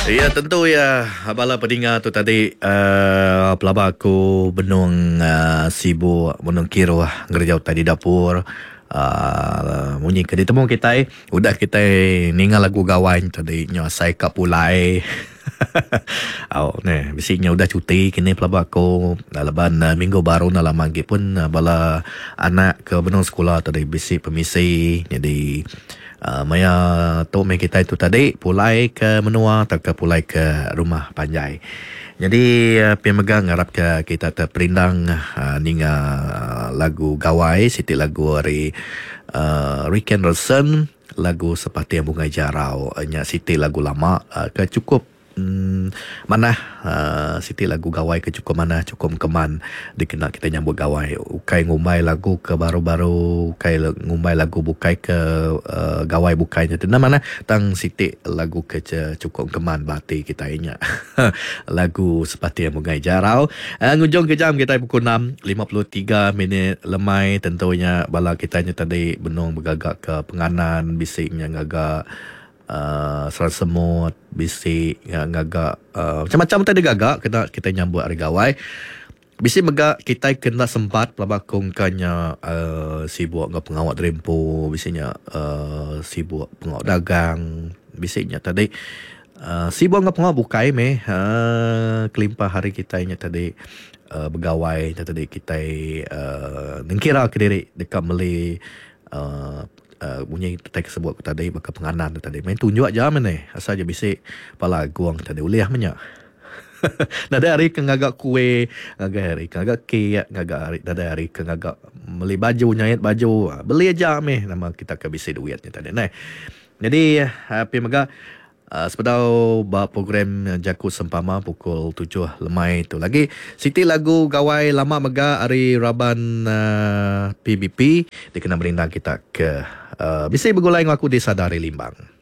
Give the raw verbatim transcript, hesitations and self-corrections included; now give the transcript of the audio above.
Ya tentu ya abala pendengar tu tadi uh, pelaba aku benung uh, sibuk benung kiro ngerjau tadi dapur uh, bunyi ke ditemu kita eh. Udah kita ningal lagu gawan tadi nyo sai kapulai. Oh, ne bisiknya udah cuti kini pelaba aku leban uh, minggu baru dalam manggi pun uh, bala anak ke benung sekolah tadi bisik pemisi jadi Uh, Maya tu mai kita itu tadi pulai ke menua atau ke pulai ke rumah panjai. Jadi uh, pi megang ngarap ke kita terperindang uh, ninga uh, lagu gawai siti lagu hari uh, Rick and Nelson lagu seperti yang bunga jarau nya siti lagu lama uh, ke cukup Hmm, mana uh, siti lagu gawai ke cukup mana cukup keman dikena kita nyambut gawai ukai ngumbai lagu ke baru-baru ukai ngumbai lagu bukai ke uh, gawai bukainya tu mana tang siti lagu ke cukup keman bati kita ingat lagu seperti yang mengai jarau uh, ngujung ke jam kita pukul enam lima puluh tiga minit lemai tentunya bala kita tadi benung bergagak ke penganan bisiknya ngagak Uh, serat semut, bisik, ngagak uh, macam-macam tadi gagak kena kita nyambut hari gawai. Bisik megak kita kena sempat pelabakungkannya uh, sibuk ngak pengawat rempo, bisiknya uh, sibuk pengawat dagang, bisiknya tadi uh, sibuk ngak pengawat bukai meh uh, kelimpah hari kita nya tadi uh, begawai tadi kita uh, nengkira ke diri dekat meli uh, Uh, bunyi tetek sebut tadi maka penganan tadi main tunjuk aja mana asal je bisik pala guang tadi uliah menyak. Nada hari ke ngagak kue, ngagak hari ke ngagak kek, ngagak hari nada hari ke ngagak beli baju nyayat baju, beli aja meh nama kita ke bisik duitnya tadi. Nah, jadi happy mega Uh, sepedau ba program Jaku Sempama pukul tujuh lemai tu lagi siti lagu gawai lama mega hari Raban uh, P B P dia kena berindang kita ke uh, bisa bergulai dengan aku di Sadari Limbang.